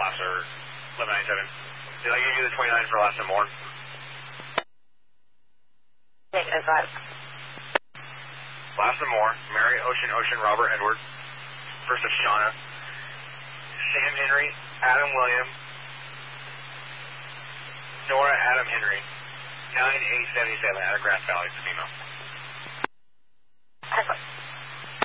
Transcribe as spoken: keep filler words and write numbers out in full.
last or eleven ninety-seven. Did I give you the twenty-nine for last and more? Negative five. Last and more. Mary, Ocean, Ocean, Robert, Edward. First of Shauna. Sam Henry, Adam William. Nora, Adam Henry. nine eight seven seven out of Grass Valley, female. Excellent.